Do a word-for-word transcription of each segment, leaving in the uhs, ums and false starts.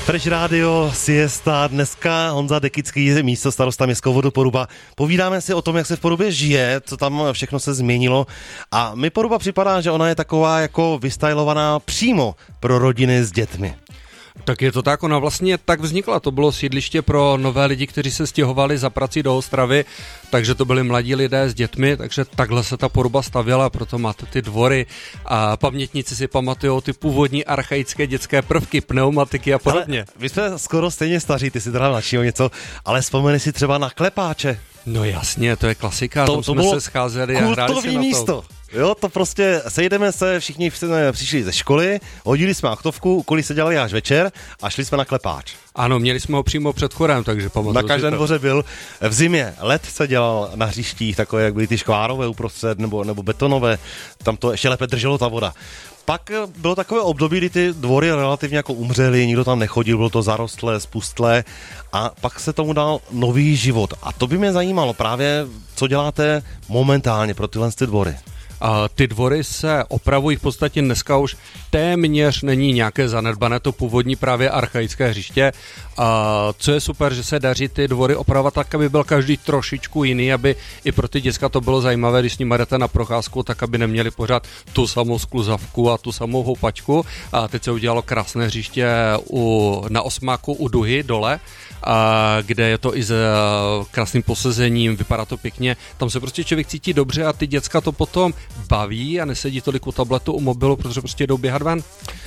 Fresh Radio, siesta, dneska Honza Dekický, místo starosta městského vodu Poruba. Povídáme si o tom, jak se v Porubě žije, co tam všechno se změnilo a mi Poruba připadá, že ona je taková jako vystylovaná přímo pro rodiny s dětmi. Tak je to tak, ona vlastně tak vznikla, to bylo sídliště pro nové lidi, kteří se stěhovali za prací do Ostravy, takže to byli mladí lidé s dětmi, takže takhle se ta Poruba stavěla, proto máte ty dvory a pamětníci si pamatujou ty původní archaické dětské prvky, pneumatiky a podobně. Ale vy jste skoro stejně staří, ty si teda mladšího něco, ale vzpomeni si třeba na klepáče. No jasně, to je klasika, to, tam to jsme se scházeli a hráli si na místo. to. Jo, to prostě sejdeme se, všichni jsme přišli ze školy, hodili jsme achtovku, úkoly se dělali až večer a šli jsme na klepáč. Ano, měli jsme ho přímo před chorem, takže pamatuju. Na každém dvoře byl. V zimě led se dělal na hřištích, takové, jak byly ty škvárové uprostřed, nebo, nebo betonové, tam to ještě lépe drželo ta voda. Pak bylo takové období, kdy ty dvory relativně jako umřely, nikdo tam nechodil, bylo to zarostlé, spustlé a pak se tomu dal nový život. A to by mě zajímalo právě, co děláte momentálně pro tyhle ty dvory. A ty dvory se opravují v podstatě dneska už téměř není nějaké zanedbané to původní právě archaické hřiště. A co je super, že se daří ty dvory opravovat tak, aby byl každý trošičku jiný, aby i pro ty děcka to bylo zajímavé, když s nimi jdete na procházku, tak aby neměli pořád tu samou skluzavku a tu samou houpačku. A teď se udělalo krásné hřiště u, na Osmáku u Duhy dole, a kde je to i s krásným posezením, vypadá to pěkně. Tam se prostě člověk cítí dobře a ty děcka to potom baví a nesedí tolik u tabletu, u mobilu, protože prostě jdou běhat ven.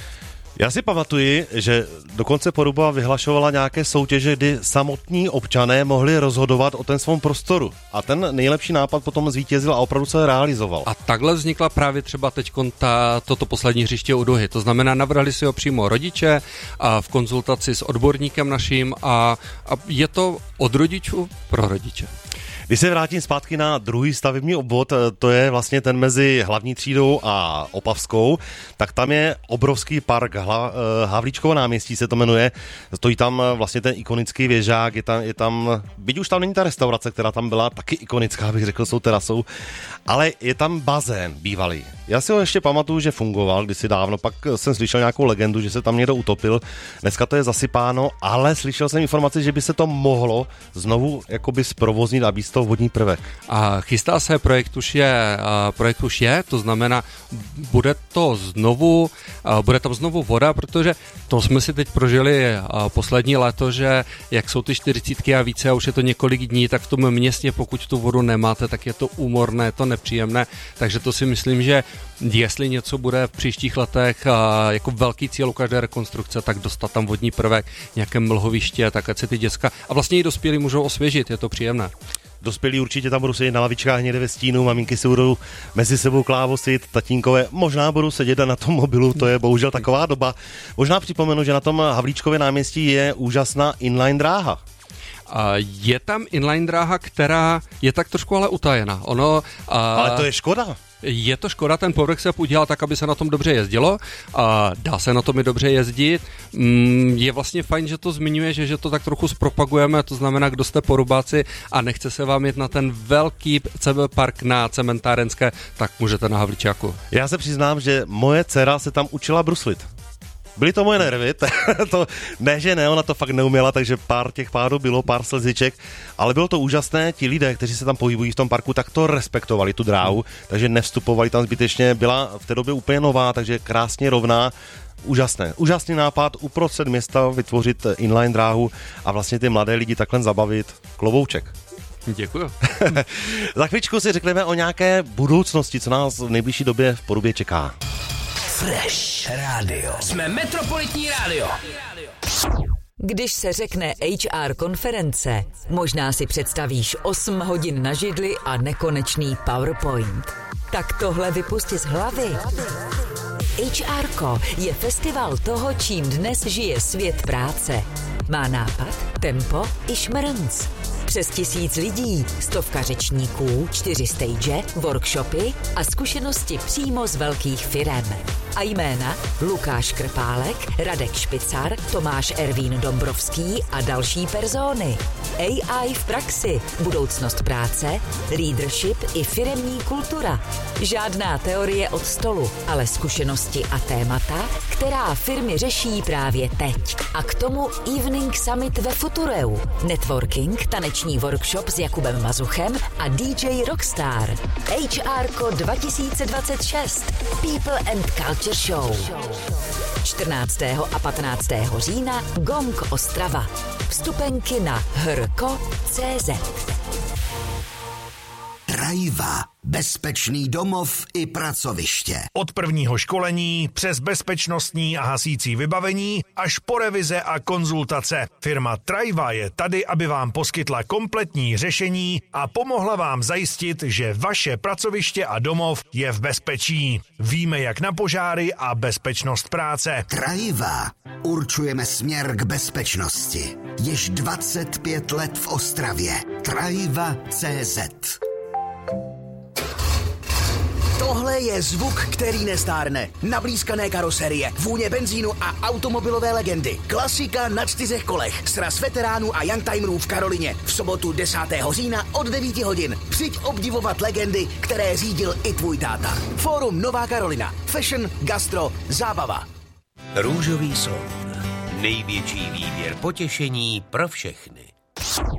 Já si pamatuji, že dokonce Poruba vyhlašovala nějaké soutěže, kdy samotní občané mohli rozhodovat o ten svém prostoru. A ten nejlepší nápad potom zvítězil a opravdu se realizoval. A takhle vznikla právě třeba teď ta, toto poslední hřiště u Duhy. To znamená, navrhli si ho přímo rodiče a v konzultaci s odborníkem naším a, a je to od rodičů pro rodiče. Když se vrátím zpátky na druhý stavební obvod, to je vlastně ten mezi hlavní třídou a Opavskou, tak tam je obrovský park, Hla, Havlíčkovo náměstí se to jmenuje, stojí tam vlastně ten ikonický věžák, je tam, je tam, byť už tam není ta restaurace, která tam byla taky ikonická, bych řekl, s tou terasou, ale je tam bazén bývalý. Já si ho ještě pamatuju, že fungoval kdysi dávno, pak jsem slyšel nějakou legendu, že se tam někdo utopil, dneska to je zasypáno, ale slyšel jsem informaci, že by se to mohlo znovu jakoby zprovoznit a být to vodní prvek. A chystá se, projekt už je, projekt už je, to znamená, bude to znovu, bude tam znovu voda, protože to jsme si teď prožili poslední léto, že jak jsou ty čtyřicítky a více a už je to několik dní, tak v tom městě, pokud tu vodu nemáte, tak je to úmorné, je to nepříjemné, takže to si myslím, že jestli něco bude v příštích letech jako velký cíl u každé rekonstrukce, tak dostat tam vodní prvek, nějaké mlhoviště, tak ať se ty děcka a vlastně i dospělí můžou osvěžit, je to příjemné. Dospělí určitě tam budou sedět na lavičkách někde ve stínu, maminky si budou mezi sebou klávosit, tatínkové možná budou sedět na tom mobilu, to je bohužel taková doba. Možná připomenu, že na tom Havlíčkově náměstí je úžasná inline dráha. Je tam inline dráha, která je tak trošku ale utajená. Ono, ale to je škoda. Je to škoda, ten povrch se udělal tak, aby se na tom dobře jezdilo a dá se na tom i dobře jezdit. Je vlastně fajn, že to zmiňuje, že, že to tak trochu zpropagujeme, to znamená, kdo jste porubáci a nechce se vám jet na ten velký park na Cementárenské, tak můžete na Havlíčáku. Já se přiznám, že moje dcera se tam učila bruslit. Byly to moje nervy, to, ne, že ne, ona to fakt neuměla, takže pár těch pádů bylo, pár slziček, ale bylo to úžasné, ti lidé, kteří se tam pohybují v tom parku, tak to respektovali, tu dráhu, takže nevstupovali tam zbytečně, byla v té době úplně nová, takže krásně rovná, úžasné, úžasný nápad uprostřed města vytvořit inline dráhu a vlastně ty mladé lidi takhle zabavit, klobouček. Děkuju. Za chvíličku si řekneme o nějaké budoucnosti, co nás v nejbližší době v Porubě čeká. Fresh Radio. Jsme Metropolitní rádio. Když se řekne há er konference, možná si představíš osm hodin na židli a nekonečný PowerPoint. Tak tohle vypusti z hlavy. há er je festival toho, čím dnes žije svět práce. Má nápad, tempo i šmrnc. Přes tisíc lidí, stovka řečníků, čtyři stage, workshopy a zkušenosti přímo z velkých firem. A jména Lukáš Krpálek, Radek Špicar, Tomáš Ervín Dombrovský a další persony. A I v praxi, budoucnost práce, leadership i firemní kultura. Žádná teorie od stolu, ale zkušenosti a témata, která firmy řeší právě teď. A k tomu Evening Summit ve Futureu, networking, taneční workshop s Jakubem Mazuchem a D J Rockstar. H R ko dva tisíce dvacet šest People and Culture Show. čtrnáctého a patnáctého října Gong Ostrava. Vstupenky na hrko tečka cé zet. Trajva. Bezpečný domov i pracoviště. Od prvního školení přes bezpečnostní a hasící vybavení až po revize a konzultace. Firma Trajva je tady, aby vám poskytla kompletní řešení a pomohla vám zajistit, že vaše pracoviště a domov je v bezpečí. Víme jak na požáry a bezpečnost práce. Trajva. Určujeme směr k bezpečnosti. Již dvacet pět let v Ostravě. Trajva tečka cé zet. Tohle je zvuk, který nestárne. Nablízkané karoserie, vůně benzínu a automobilové legendy. Klasika na čtyřech kolech. Sraz veteránů a youngtimerů v Karolině. V sobotu desátého října od devíti hodin. Přijď obdivovat legendy, které řídil i tvůj táta. Fórum Nová Karolina. Fashion, gastro, zábava. Růžový slon. Největší výběr potěšení pro všechny.